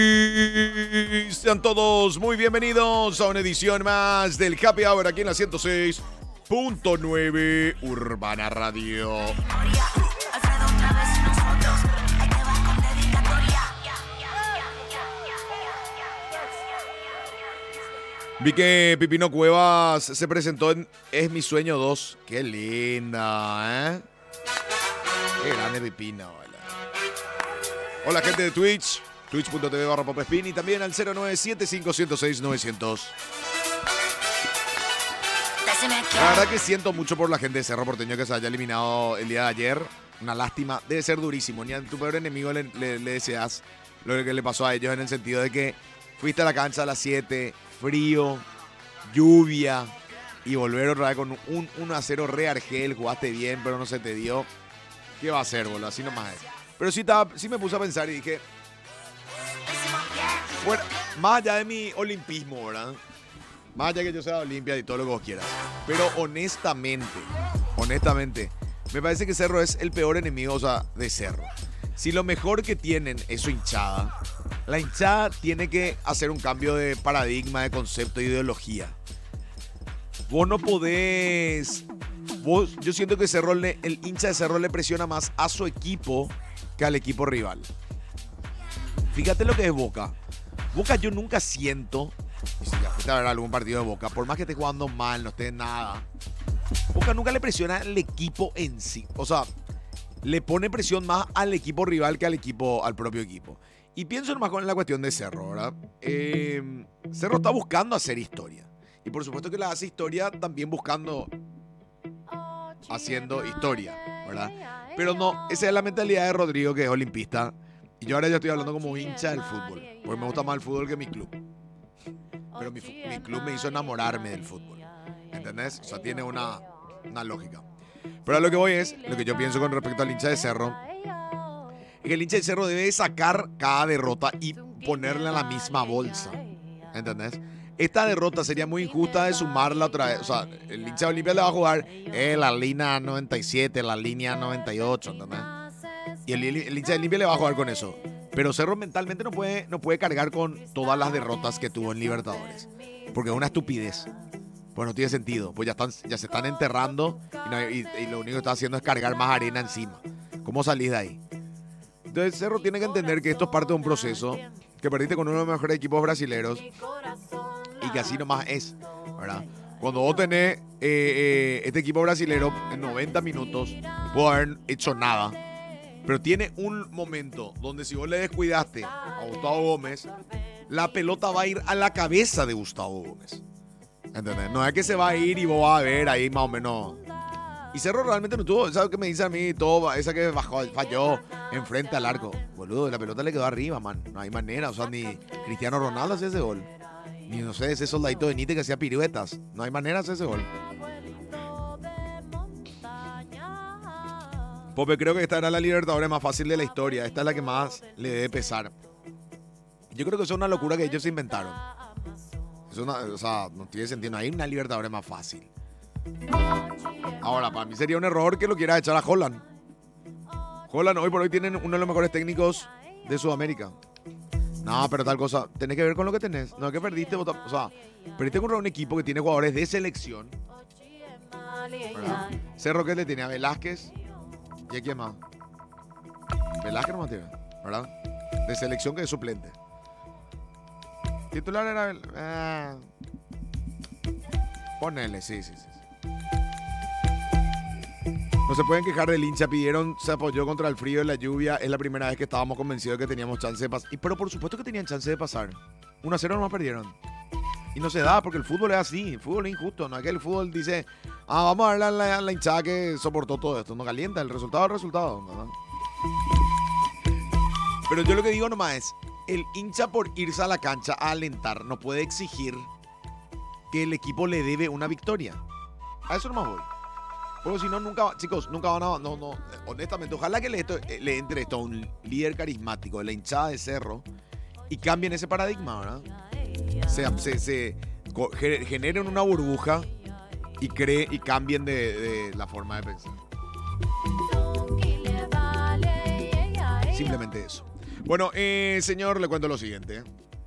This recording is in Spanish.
Sean todos muy bienvenidos a una edición más del Happy Hour aquí en la 106.9 Urbana Radio. Vi que Pipino Cuevas se presentó en Es mi sueño 2. Qué linda, ¿eh? Qué grande Pipino, ¿vale? Hola, gente de Twitch. Twitch.tv/Popespin y también al 097-506-900. La verdad que siento mucho por la gente de Cerro Porteño que se haya eliminado el día de ayer. Una lástima. Debe ser durísimo. Ni a tu peor enemigo le deseas lo que le pasó a ellos en el sentido de que fuiste a la cancha a las 7, frío, lluvia y volver otra vez con un 1-0 re Argel. Jugaste bien, pero no se te dio. ¿Qué va a hacer, boludo? Así nomás es. Pero sí me puse a pensar y dije... Bueno, más allá de mi olimpismo, ¿verdad? Más allá que yo sea Olimpia y todo lo que vos quieras. Pero honestamente, me parece que Cerro es el peor enemigo, o sea, de Cerro. Si lo mejor que tienen es su hinchada, la hinchada tiene que hacer un cambio de paradigma, de concepto, de ideología. Vos no podés... yo siento que Cerro el hincha de Cerro le presiona más a su equipo que al equipo rival. Fíjate lo que es Boca. Boca yo nunca siento, y si ya fuiste a ver algún partido de Boca, por más que esté jugando mal, no esté en nada, Boca nunca le presiona al equipo en sí. O sea, le pone presión más al equipo rival que al propio equipo. Y pienso nomás con la cuestión de Cerro, ¿verdad? Cerro está buscando hacer historia. Y por supuesto que la hace historia también haciendo historia, ¿verdad? Pero no, esa es la mentalidad de Rodrigo, que es olimpista. Y yo ahora ya estoy hablando como hincha del fútbol, porque me gusta más el fútbol que mi club. Pero mi club me hizo enamorarme del fútbol, ¿entendés? O sea, tiene una lógica. Pero a lo que voy es, lo que yo pienso con respecto al hincha de Cerro, es que el hincha de Cerro debe sacar cada derrota y ponerla en la misma bolsa, ¿entendés? Esta derrota sería muy injusta de sumarla otra vez. O sea, el hincha de Olimpia le va a jugar la línea 97, la línea 98, ¿entendés? Y el hincha de Olimpia le va a jugar con eso. Pero Cerro mentalmente no puede cargar con todas las derrotas que tuvo en Libertadores. Porque es una estupidez. Pues no tiene sentido. Pues ya se están enterrando y lo único que está haciendo es cargar más arena encima. ¿Cómo salís de ahí? Entonces Cerro tiene que entender que esto es parte de un proceso, que perdiste con uno de los mejores equipos brasileños y que así nomás es, ¿verdad? Cuando vos tenés este equipo brasilero en 90 minutos, no pudo haber hecho nada. Pero tiene un momento donde si vos le descuidaste a Gustavo Gómez, la pelota va a ir a la cabeza de Gustavo Gómez. ¿Entendés? No es que se va a ir y vos vas a ver ahí más o menos. Y Cerro realmente no tuvo, ¿sabes qué me dice a mí? Todo, esa que falló enfrente al arco. Boludo, la pelota le quedó arriba, man. No hay manera, o sea, ni Cristiano Ronaldo hacía ese gol. Ni, no sé, ese soldadito de Nite que hacía piruetas. No hay manera de hacer ese gol. Pope, creo que esta era la Libertadores más fácil de la historia. Esta es la que más le debe pesar. Yo creo que eso es una locura que ellos se inventaron. O sea, no tiene sentido. No hay una Libertadores más fácil. Ahora, para mí sería un error que lo quieras echar a Holland. Holland hoy por hoy tienen uno de los mejores técnicos de Sudamérica. No, pero tal cosa. Tenés que ver con lo que tenés. No es que perdiste. O sea, perdiste contra un equipo que tiene jugadores de selección, ¿verdad? Cerro, que le tenía a Velázquez. ¿Y a quién más? Velázquez no más tiene, ¿verdad? De selección, que es suplente. Titular era... Ponele, sí. No se pueden quejar del hincha. Se apoyó contra el frío y la lluvia. Es la primera vez que estábamos convencidos de que teníamos chance de pasar. Pero por supuesto que tenían chance de pasar. 1-0 nomás perdieron. Y no se da, porque el fútbol es así. El fútbol es injusto. No es que el fútbol dice, vamos a darle a la hinchada que soportó todo esto. No calienta, el resultado es el resultado, ¿verdad? Pero yo lo que digo nomás es, el hincha por irse a la cancha a alentar no puede exigir que el equipo le debe una victoria. A eso nomás voy. Porque si no, nunca van a... No, honestamente, ojalá que le entre esto a un líder carismático de la hinchada de Cerro y cambien ese paradigma, ¿verdad? Se generen una burbuja y cambien de la forma de pensar. Simplemente eso. Bueno, señor, le cuento lo siguiente.